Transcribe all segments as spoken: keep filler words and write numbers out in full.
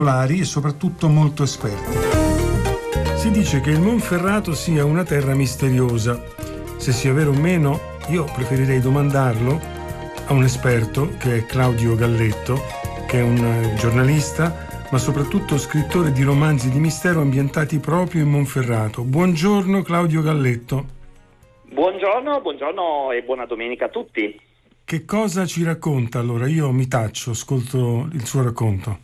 e soprattutto molto esperti. Si dice che il Monferrato sia una terra misteriosa. Se sia vero o meno, io preferirei domandarlo a un esperto, che è Claudio Galletto, che è un giornalista, ma soprattutto scrittore di romanzi di mistero ambientati proprio in Monferrato. Buongiorno Claudio Galletto. Buongiorno, buongiorno e buona domenica a tutti. Che cosa ci racconta allora? Io mi taccio, ascolto il suo racconto.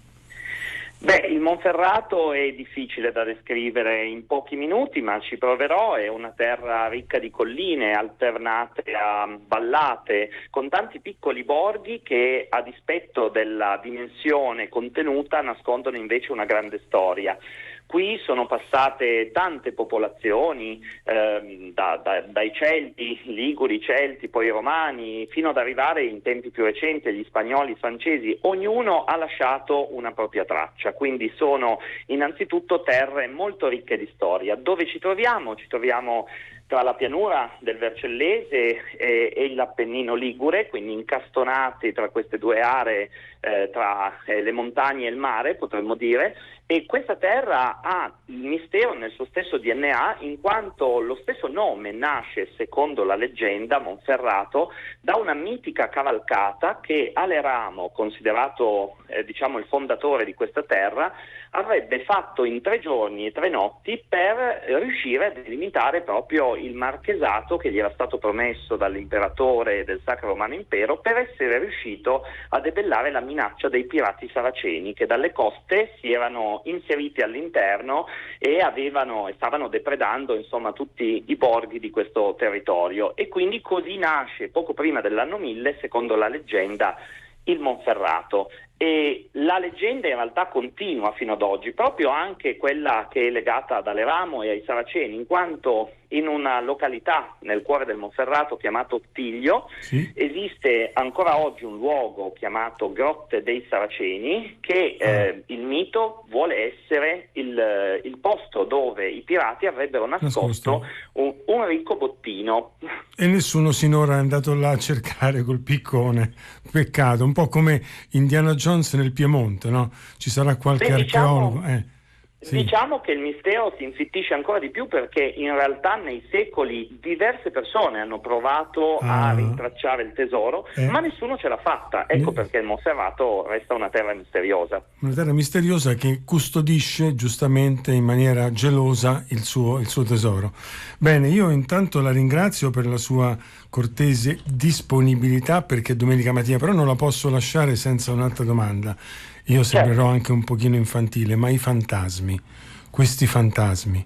Beh, il Monferrato è difficile da descrivere in pochi minuti, ma ci proverò. È una terra ricca di colline alternate a vallate, con tanti piccoli borghi che, a dispetto della dimensione contenuta, nascondono invece una grande storia. Qui sono passate tante popolazioni, ehm, da, da, dai Celti, Liguri, Celti, poi Romani, fino ad arrivare in tempi più recenti agli spagnoli, francesi. Ognuno ha lasciato una propria traccia, quindi sono innanzitutto terre molto ricche di storia. Dove ci troviamo? Ci troviamo tra la pianura del Vercellese e, e l'Appennino Ligure, quindi incastonati tra queste due aree, eh, tra eh, le montagne e il mare, potremmo dire. E questa terra ha il mistero nel suo stesso D N A, in quanto lo stesso nome nasce, secondo la leggenda, Monferrato, da una mitica cavalcata che Aleramo, considerato eh, diciamo il fondatore di questa terra, avrebbe fatto in tre giorni e tre notti per riuscire a delimitare proprio il marchesato che gli era stato promesso dall'imperatore del Sacro Romano Impero, per essere riuscito a debellare la minaccia dei pirati saraceni che dalle coste si erano inseriti all'interno e avevano e stavano depredando insomma tutti i borghi di questo territorio. E quindi così nasce, poco prima dell'anno mille, secondo la leggenda, il Monferrato. E la leggenda in realtà continua fino ad oggi, proprio anche quella che è legata ad Aleramo e ai Saraceni, in quanto in una località nel cuore del Monferrato chiamato Tiglio, sì, esiste ancora oggi un luogo chiamato Grotte dei Saraceni che eh, il mito vuole essere il, il posto dove i pirati avrebbero nascosto, nascosto. Un, un ricco bottino. E nessuno sinora è andato là a cercare col piccone. Peccato, un po' come Indiana Jones nel Piemonte, no? Ci sarà qualche Beh, diciamo, archeologo. Eh. Sì. Diciamo che il mistero si infittisce ancora di più, perché in realtà nei secoli diverse persone hanno provato ah. a rintracciare il tesoro, eh. ma nessuno ce l'ha fatta. Ecco ne... perché il Monferrato resta una terra misteriosa. Una terra misteriosa che custodisce giustamente in maniera gelosa il suo, il suo tesoro. Bene, io intanto la ringrazio per la sua cortese disponibilità, perché domenica mattina, però non la posso lasciare senza un'altra domanda. Io sembrerò certo. anche un pochino infantile, ma i fantasmi, questi fantasmi,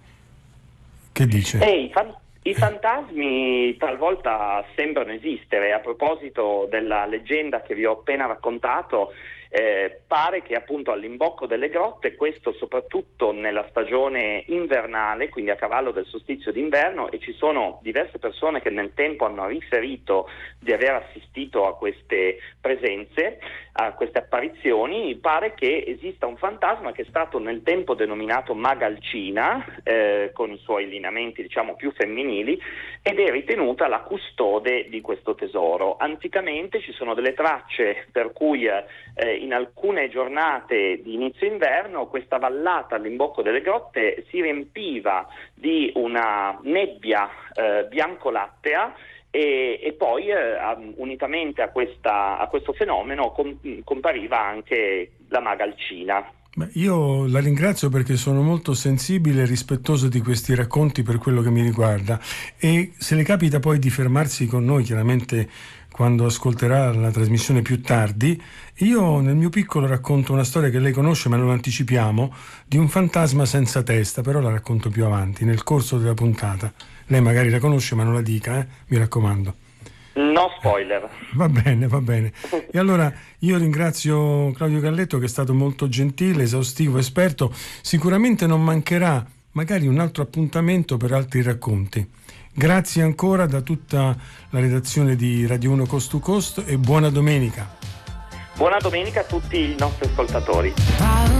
che dice? Eh, i, fan- I fantasmi talvolta sembrano esistere. A proposito della leggenda che vi ho appena raccontato, Eh, pare che appunto all'imbocco delle grotte, questo soprattutto nella stagione invernale, quindi a cavallo del solstizio d'inverno, e ci sono diverse persone che nel tempo hanno riferito di aver assistito a queste presenze, a queste apparizioni, pare che esista un fantasma che è stato nel tempo denominato Magalcina, eh, con i suoi lineamenti diciamo più femminili, ed è ritenuta la custode di questo tesoro. Anticamente ci sono delle tracce per cui eh, in alcune giornate di inizio inverno questa vallata all'imbocco delle grotte si riempiva di una nebbia eh, biancolattea e, e poi eh, unitamente a, questa, a questo fenomeno com- compariva anche la Magalcina. Beh, io la ringrazio perché sono molto sensibile e rispettoso di questi racconti per quello che mi riguarda, e se le capita poi di fermarsi con noi, chiaramente quando ascolterà la trasmissione più tardi, io nel mio piccolo racconto una storia che lei conosce, ma non anticipiamo, di un fantasma senza testa, però la racconto più avanti nel corso della puntata. Lei magari la conosce, ma non la dica, eh? Mi raccomando. No spoiler. Va bene, va bene. E allora io ringrazio Claudio Galletto, che è stato molto gentile, esaustivo, esperto. Sicuramente non mancherà magari un altro appuntamento per altri racconti. Grazie ancora da tutta la redazione di Radio uno Coast to Coast e buona domenica. Buona domenica a tutti i nostri ascoltatori.